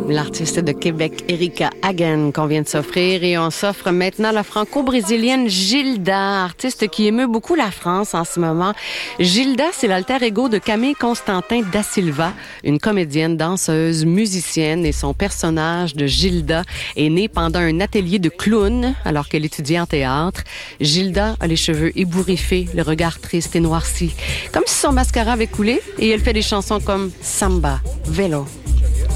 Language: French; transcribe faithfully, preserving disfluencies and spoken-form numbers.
l'artiste de Québec, Erika Hagen, qu'on vient de s'offrir. Et on s'offre maintenant la franco-brésilienne Gilda, artiste qui émeut beaucoup la France en ce moment. Gilda, c'est l'alter ego de Camille Constantin da Silva, une comédienne, danseuse, musicienne. Et son personnage de Gilda est né pendant un atelier de clown alors qu'elle étudiait en théâtre. Gilda a les cheveux ébouriffés, le regard triste et noirci, comme si son mascara avait coulé. Et elle fait des chansons comme Samba, Vélo,